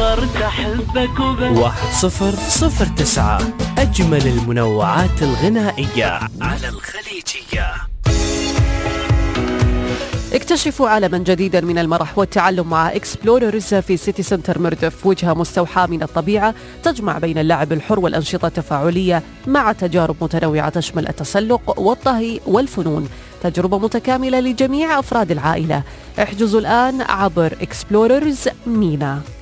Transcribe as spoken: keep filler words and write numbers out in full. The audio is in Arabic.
قررت أحبك وبس. واحد صفر صفر تسعة، أجمل المنوعات الغنائية على الخليجية. اكتشفوا عالما جديدا من المرح والتعلم مع إكسبلوررز في سيتي سنتر مردف، وجهة مستوحاة من الطبيعة تجمع بين اللعب الحر والأنشطة التفاعلية مع تجارب متنوعة تشمل التسلق والطهي والفنون. تجربة متكاملة لجميع أفراد العائلة. احجزوا الآن عبر إكسبلوررز مينا.